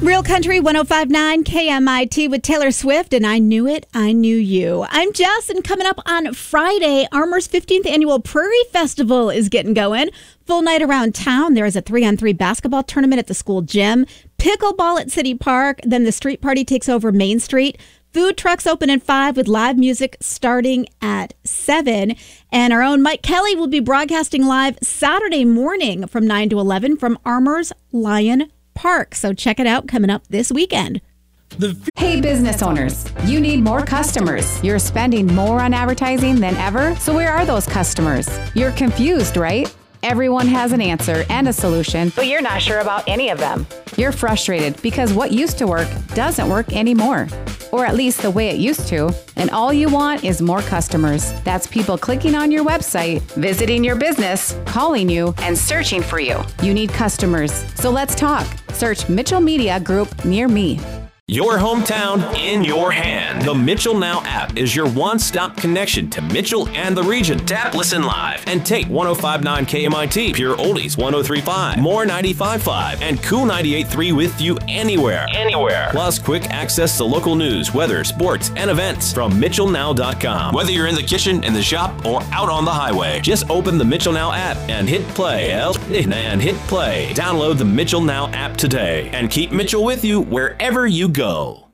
Real Country 105.9 KMIT with Taylor Swift and I Knew It, I Knew You. I'm Jess, and coming up on Friday, Armour's 15th Annual Prairie Festival is getting going. Full night around town. There is a 3-on-3 basketball tournament at the school gym, pickleball at City Park, then the street party takes over Main Street. Food trucks open at 5 with live music starting at 7. And our own Mike Kelly will be broadcasting live Saturday morning from 9 to 11 from Armour's Lion Park. So check it out coming up this weekend. Hey business owners, you need more customers. You're spending more on advertising than ever, so where are those customers? You're confused, right? Everyone has an answer and a solution, but you're not sure about any of them. You're frustrated because what used to work doesn't work anymore, or at least the way it used to, and all you want is more customers. That's people clicking on your website, visiting your business, calling you, and searching for you. You need customers, so let's talk. Search Mitchell Media Group near me. Your hometown in your hand. The Mitchell Now app is your one-stop connection to Mitchell and the region. Tap Listen Live and take 105.9 KMIT, Pure Oldies 103.5, More 95.5, and Cool 98.3 with you anywhere. Plus quick access to local news, weather, sports, and events from MitchellNow.com. Whether you're in the kitchen, in the shop, or out on the highway, just open the Mitchell Now app and hit play. Download the Mitchell Now app today and keep Mitchell with you wherever you go.